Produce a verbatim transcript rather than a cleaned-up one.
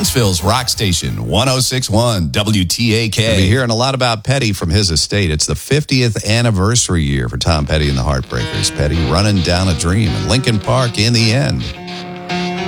Huntsville's Rock Station, one oh six point one W T A K. We'll be hearing a lot about Petty from his estate. It's the fiftieth anniversary year for Tom Petty and the Heartbreakers. Petty running down a dream in Lincoln Park in the end.